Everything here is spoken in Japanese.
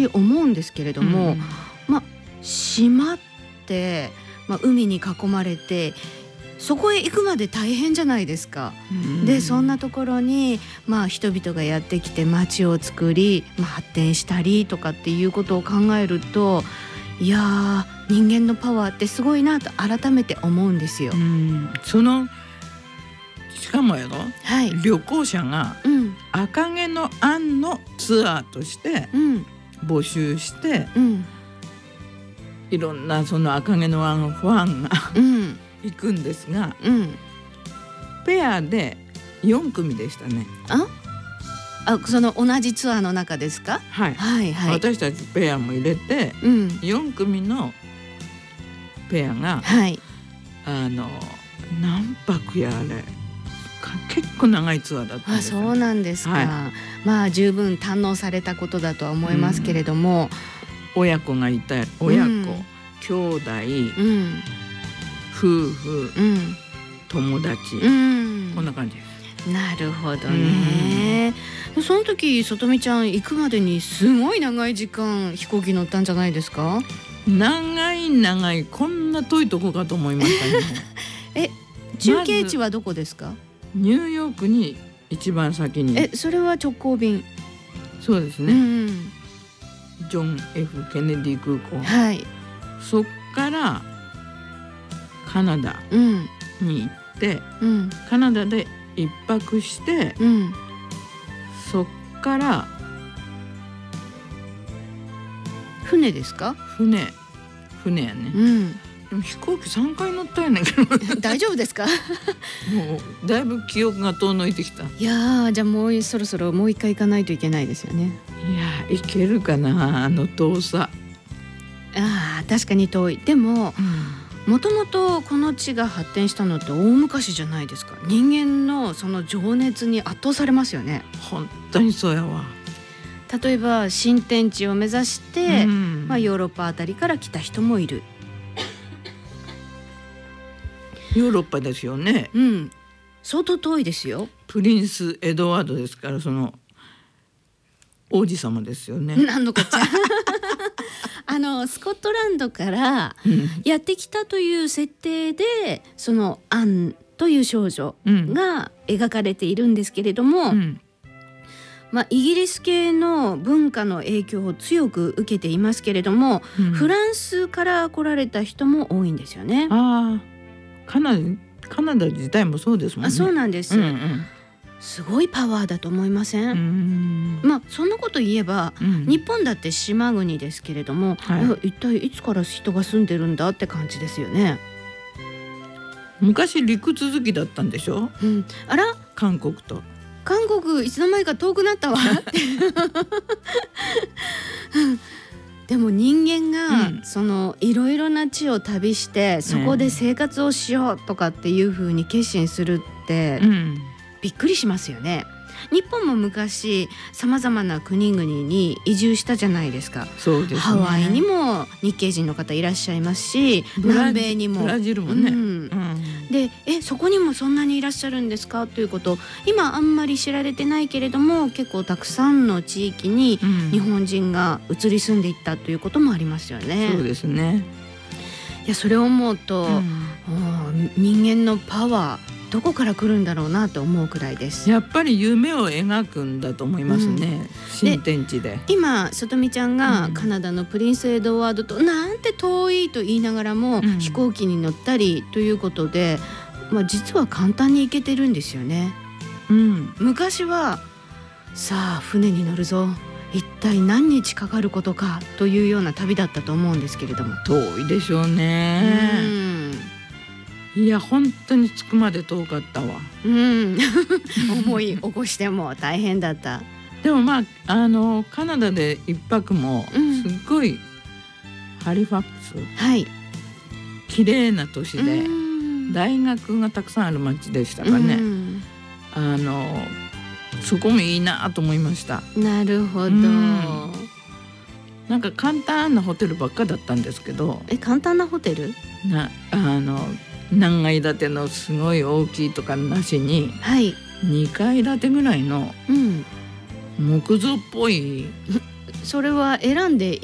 り思うんですけれども、島って、海に囲まれてそこへ行くまで大変じゃないですか。でそんなところに、人々がやってきて町を作り、発展したりとかっていうことを考えると、いやー、人間のパワーってすごいなと改めて思うんですよ。 しかもやろ、旅行者が赤毛のアンのツアーとして募集して、いろんなその赤毛のアンファンが行くんですが、ペアで4組でしたね。 その同じツアーの中ですか？ 私たちペアも入れて、4組のペアが、何泊やあれ結構長いツアーだったんですよ。 そうなんですか。十分堪能されたことだとは思いますけれども、 親子がいたり、親子、兄弟、夫婦、友達、こんな感じです。 なるほどね。その時さとみちゃん行くまでにすごい長い時間飛行機乗ったんじゃないですか？ 長いこんな遠いとこかと思いましたね。 中継地はどこですか？ ニューヨークに一番先に。 それは直行便？ そうですね、ジョン F ケネディ空港、そっからカナダに行って、カナダで一泊して、そっから船ですか？船やね。でも飛行機3回乗ったよね。 大丈夫ですか？ もうだいぶ記憶が遠のいてきた。 いや、じゃあもうそろそろもう一回行かないといけないですよね。 いや、行けるかな、あの遠さ。 確かに遠い。でも、もともとこの地が発展したのって大昔じゃないですか。人間のその情熱に圧倒されますよね。 本当にそうやわ。 例えば新天地を目指して、ヨーロッパあたりから来た人もいる。 ヨーロッパですよね。 相当遠いですよ。 プリンスエドワードですから、その王子様ですよね。 なんのこっちゃ。スコットランドからやってきたという設定で、そのアンという少女が描かれているんですけれども、イギリス系の文化の影響を強く受けていますけれども、フランスから来られた人も多いんですよね。 カナダ自体もそうですもんね。 そうなんです、すごいパワーだと思いません？そんなこと言えば、日本だって島国ですけれども、一体いつから人が住んでるんだって感じですよね。 昔陸続きだったんでしょ？ あら、 韓国と。 韓国いつの間にか遠くなったわ。でも人間が、そのいろいろな地を旅して、そこで生活をしようとかっていう風に決心するって、びっくりしますよね。日本も昔さまざまな国々に移住したじゃないですか。 そうですね。 ハワイにも日系人の方いらっしゃいますし、南米にも、 ブラジルもね、 でそこにもそんなにいらっしゃるんですかということを今あんまり知られてないけれども、結構たくさんの地域に日本人が移り住んでいったということもありますよね。 そうですね。 いや、それを思うと、人間のパワーどこから来るんだろうなと思うくらいです。 やっぱり夢を描くんだと思いますね、新天地で。 今さとみちゃんがカナダのプリンスエドワードとなんて遠いと言いながらも、飛行機に乗ったりということで、実は簡単に行けてるんですよね。昔はさあ船に乗るぞ、一体何日かかることかというような旅だったと思うんですけれども。 遠いでしょうね。いや、本当に着くまで遠かったわ。 思い起こしても大変だった。 でもカナダで一泊もすっごい、ハリファクス、綺麗な都市で、大学がたくさんある町でしたかね。そこもいいなと思いました。 なるほど。 なんか簡単なホテルばっかだったんですけど。 簡単なホテル？ 何階建てのすごい大きいとかなしに、2階建てぐらいの木造っぽいそれは選んで